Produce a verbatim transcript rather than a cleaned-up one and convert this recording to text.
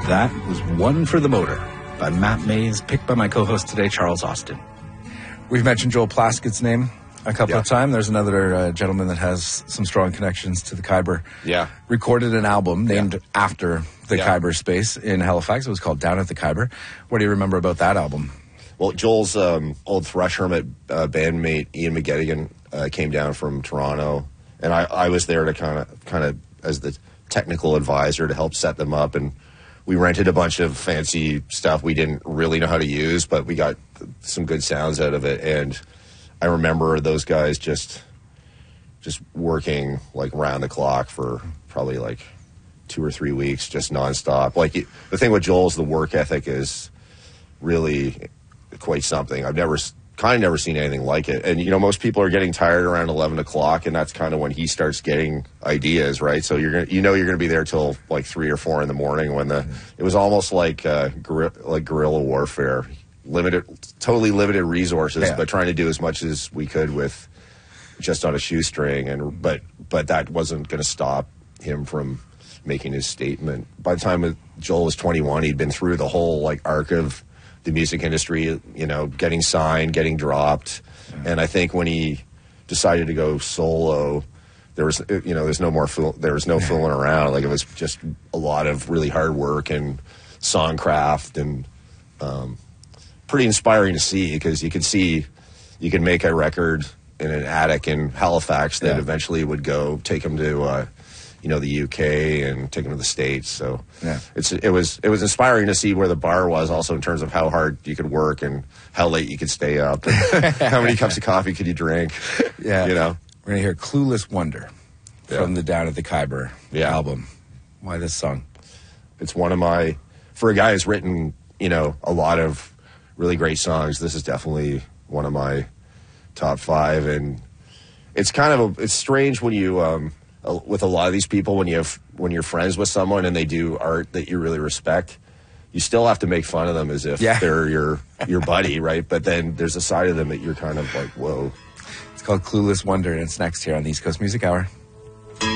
That was One for the Motor by Matt Mays, picked by my co-host today, Charles Austin. We've mentioned Joel Plaskett's name a couple yeah. of times. There's another uh, gentleman that has some strong connections to the Khyber. Yeah. Recorded an album named yeah. after the yeah. Khyber space in Halifax. It was called Down at the Khyber. What do you remember about that album? Well, Joel's um, old Thrush Hermit uh, bandmate, Ian McGettigan, uh, came down from Toronto. And I, I was there to kind of, kind of as the technical advisor to help set them up. And we rented a bunch of fancy stuff we didn't really know how to use, but we got some good sounds out of it. And I remember those guys just just working like round the clock for probably like two or three weeks, just nonstop. Like it, the thing with Joel is the work ethic is really quite something. I've never kind of never seen anything like it. And, you know, most people are getting tired around eleven o'clock, and that's kind of when he starts getting ideas, right? So you're going to, you know, you're going to be there till like three or four in the morning when the, it was almost like, uh, guerrilla, like guerrilla warfare, limited, totally limited resources, yeah. but trying to do as much as we could with just on a shoestring. And, but, but that wasn't going to stop him from making his statement. By the time Joel was twenty-one, he'd been through the whole like arc of the music industry, you know, getting signed, getting dropped. Yeah. And I think when he decided to go solo, there was, you know, there's no more, fool, there was no fooling around. Like it was just a lot of really hard work and songcraft, and um, pretty inspiring to see, because you could see you can make a record in an attic in Halifax that yeah. eventually would go take him to, uh, you know, the U K and take him to the States. So yeah. it's it was it was inspiring to see where the bar was, also in terms of how hard you could work and how late you could stay up and how many cups of coffee could you drink. Yeah, you know. We're gonna hear "Clueless Wonder" yeah. from the Down at the Khyber yeah. album. Why this song? It's one of my, for a guy who's written, you know, a lot of really great songs, this is definitely one of my top five. And it's kind of a, it's strange when you um with a lot of these people, when you have when you're friends with someone and they do art that you really respect, you still have to make fun of them as if yeah. they're your your buddy, right? But then there's a side of them that you're kind of like, whoa. It's called Clueless Wonder, and it's next here on the East Coast Music Hour.